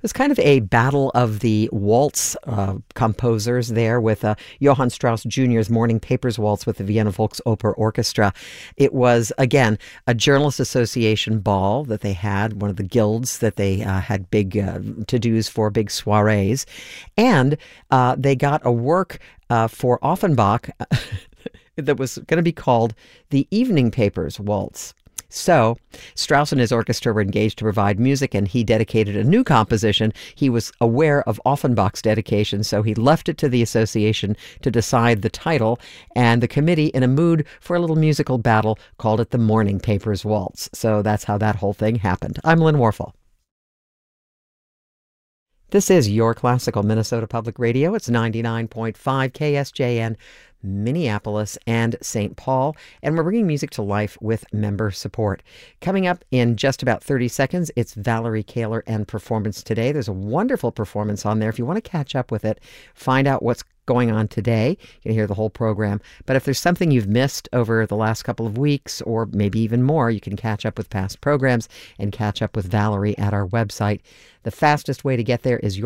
was kind of a battle of the waltz composers there with Johann Strauss Jr.'s Morning Papers Waltz with the Vienna Volksoper Orchestra. It was, again, a Journalists Association ball that they had, one of the guilds that they had big to-dos for, big soirees. And they got a work for Offenbach that was going to be called the Evening Papers Waltz. So Strauss and his orchestra were engaged to provide music, and he dedicated a new composition. He was aware of Offenbach's dedication, so he left it to the association to decide the title, and the committee, in a mood for a little musical battle, called it the Morning Papers Waltz. So that's how that whole thing happened. I'm Lynn Warfel. This is your classical Minnesota Public Radio. It's 99.5 KSJN, Minneapolis and St. Paul, and we're bringing music to life with member support. Coming up in just about 30 seconds, it's Valerie Kaler and Performance Today. There's a wonderful performance on there. If you want to catch up with it, find out what's going on today. You can hear the whole program. But if there's something you've missed over the last couple of weeks, or maybe even more, you can catch up with past programs and catch up with Valerie at our website. The fastest way to get there is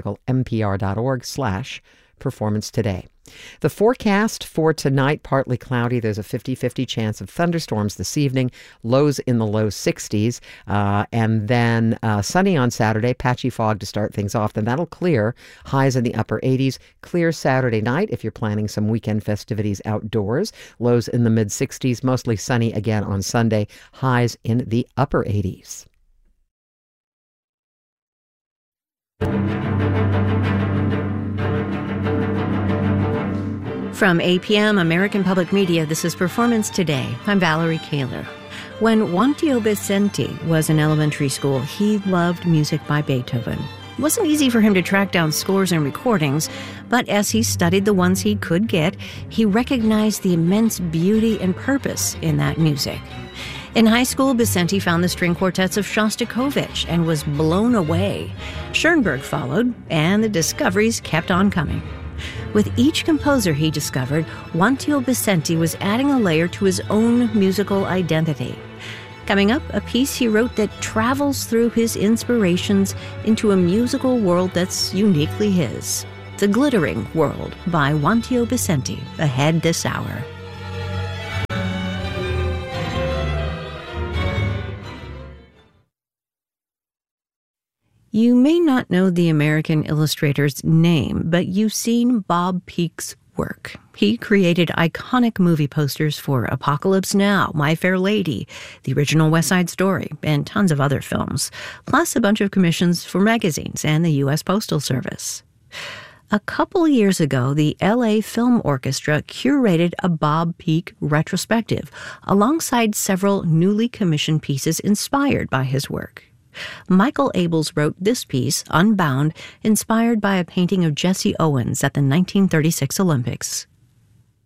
yourclassicalmpr.org/Performance Today. The forecast for tonight, partly cloudy. There's a 50-50 chance of thunderstorms this evening, lows in the low 60s, and then sunny on Saturday, patchy fog to start things off. Then that'll clear, highs in the upper 80s. Clear Saturday night if you're planning some weekend festivities outdoors. Lows in the mid 60s, mostly sunny again on Sunday, highs in the upper 80s. From APM American Public Media, this is Performance Today. I'm Valerie Kaler. When Wantio Vicenti was in elementary school, he loved music by Beethoven. It wasn't easy for him to track down scores and recordings, but as he studied the ones he could get, he recognized the immense beauty and purpose in that music. In high school, Vicenti found the string quartets of Shostakovich and was blown away. Schoenberg followed, and the discoveries kept on coming. With each composer he discovered, Wantio Vicenti was adding a layer to his own musical identity. Coming up, a piece he wrote that travels through his inspirations into a musical world that's uniquely his. The Glittering World by Wantio Vicenti, ahead this hour. You may not know the American illustrator's name, but you've seen Bob Peak's work. He created iconic movie posters for Apocalypse Now, My Fair Lady, the original West Side Story, and tons of other films, plus a bunch of commissions for magazines and the U.S. Postal Service. A couple years ago, the L.A. Film Orchestra curated a Bob Peak retrospective alongside several newly commissioned pieces inspired by his work. Michael Abels wrote this piece, Unbound, inspired by a painting of Jesse Owens at the 1936 Olympics.